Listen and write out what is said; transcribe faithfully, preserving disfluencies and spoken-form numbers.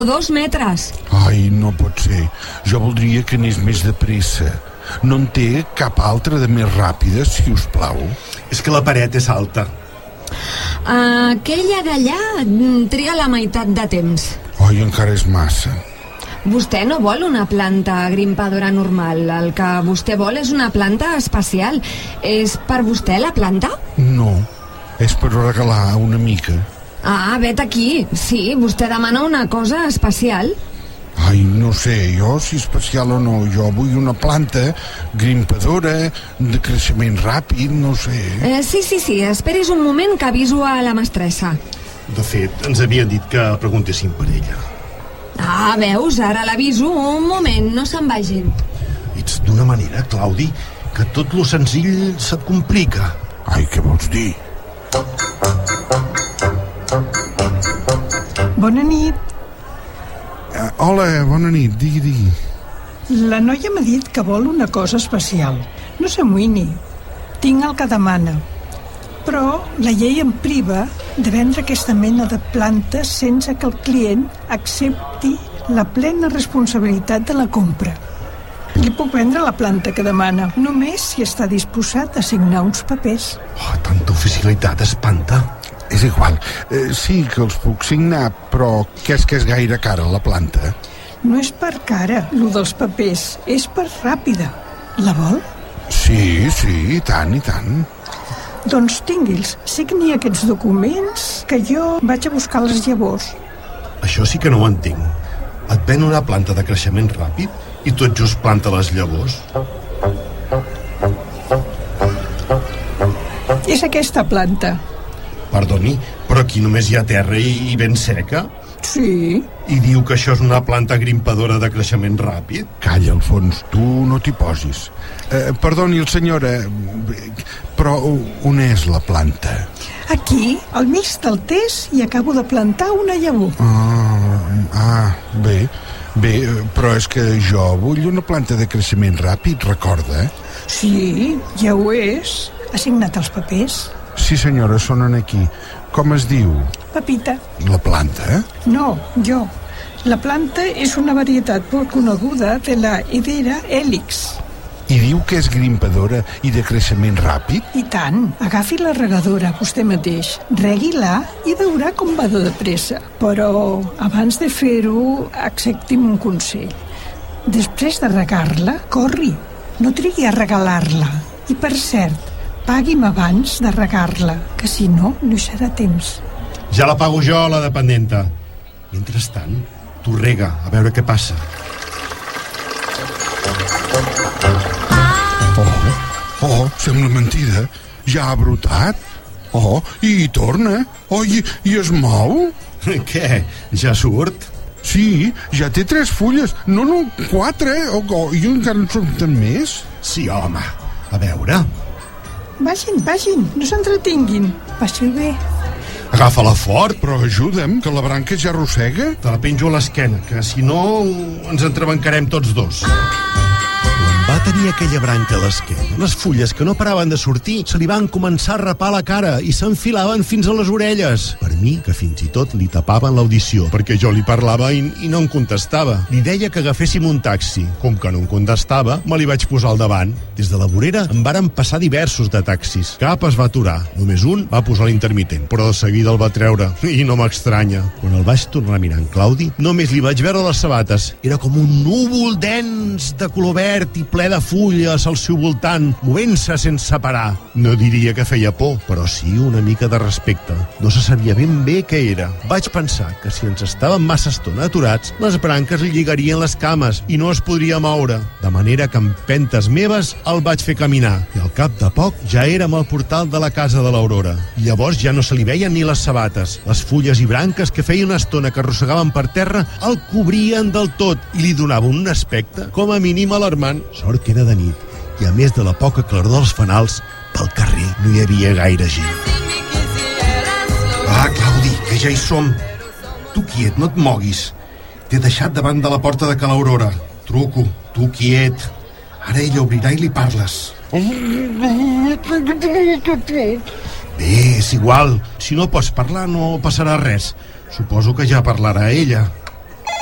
Dos metres. Ai, no pot ser. Jo voldria que anés més de pressa. No en té cap altra de més ràpida, si us plau? És que la paret és alta. Uh, aquella d'allà tria la meitat de temps. Ai, encara és massa. Vostè no vol una planta grimpadora normal. El que vostè vol és una planta especial. És per vostè la planta? No, és per regalar una mica. Ah, vet aquí. Sí, vostè demana una cosa especial. Ai, no sé, jo si especial o no. Jo vull una planta grimpadora, de creixement ràpid, no sé. Eh, sí, sí, sí, esperis un moment que aviso a la mestressa. De fet, ens havien dit que preguntéssim per ella. Ah, veus, ara l'aviso. Un moment, no se'n vagin. Ets d'una manera, Claudi, que tot lo senzill se't complica. Ai, què vols dir? Bona nit. Uh, hola, bona nit, digui, digui. La noia m'ha dit que vol una cosa especial. No s'amoïni. Tinc el que demana. Però la llei em priva de vendre aquesta mena de plantes sense que el client accepti la plena responsabilitat de la compra. Li puc vendre la planta que demana, només si està disposat a signar uns papers. Oh, tanta oficialitat espanta. És igual, eh, sí que els puc signar, però què és que és gaire cara la planta? No és per cara, lo dels papers, és per ràpida. La vol? Sí, sí, i tant, i tant. Doncs tingui'ls, signi aquests documents que jo vaig a buscar les llavors. Això sí que no ho entenc. Et ven una planta de creixement ràpid i tot just planta les llavors. És aquesta planta. Perdoni, però aquí només hi ha terra i, i ben seca? Sí. I diu que això és una planta grimpadora de creixement ràpid? Calla, Alfons, tu no t'hi posis. Eh, perdoni, senyora, però on és la planta? Aquí, al mig del test, i acabo de plantar una llavor. Ah, ah, bé, bé, però és que jo vull una planta de creixement ràpid, recorda? Sí, ja ho és. Ha signat els papers? Sí, senyora, sonen aquí. Com es diu? Pepita. La planta, eh? No, jo. La planta és una varietat poc coneguda de la Hedera helix. I diu que és grimpadora i de creixement ràpid? I tant. Agafi la regadora vostè mateix, regui-la i veurà com va de pressa. Però abans de fer-ho, accepti'm un consell. Després de regar-la, corri. No trigui a regalar-la. I per cert, pagui'm abans de regar-la, que si no, no hi serà temps. Ja la pago jo, la dependenta. Mentrestant, tu rega, a veure què passa. Oh, oh, sembla mentida. Ja ha brotat. Oh, i hi torna. Oh, i, i es mou. Què? Ja surt? Sí, ja té tres fulles. No, no, quatre. Oh, oh, i encara en surten més. Sí, home. A veure... Vagin, vagin, no s'entretinguin. Passi bé. Agafa-la fort. Però ajuda'm, que la branca ja arrossega. Te la penjo a l'esquena, que si no ens entrebancarem tots dos. Va tenir aquella branca a l'esquena. Les fulles que no paraven de sortir se li van començar a rapar la cara i s'enfilaven fins a les orelles. Per mi, que fins i tot li tapaven l'audició, perquè jo li parlava i, i no em contestava. Li deia que agaféssim un taxi. Com que no em contestava, me li vaig posar al davant. Des de la vorera em varen passar diversos de taxis. Cap es va aturar. Només un va posar l'intermitent, però de seguida el va treure. I no m'estranya. Quan el vaig tornar a mirar en Claudi, només li vaig veure les sabates. Era com un núvol dens de color verd i ple de fulles al seu voltant, movent-se sense parar. No diria que feia por, però sí una mica de respecte. No se sabia ben bé què era. Vaig pensar que si ens estàvem massa estona aturats, les branques li lligarien les cames i no es podria moure. De manera que amb pentes meves el vaig fer caminar i al cap de poc ja érem al portal de la casa de l'Aurora. Llavors ja no se li veien ni les sabates. Les fulles i branques que feia una estona que arrossegaven per terra el cobrien del tot i li donaven un aspecte com a mínim alarmant. Sort que era de nit, i a més de la poca claror dels fanals, pel carrer no hi havia gaire gent. Ah, Claudi, que ja hi som. Tu quiet, no et moguis. T'he deixat davant de la porta de Ca l'Aurora. Truco, tu quiet. Ara ella obrirà i li parles. Bé, és igual. Si no pots parlar no passarà res. Suposo que ja parlarà ella.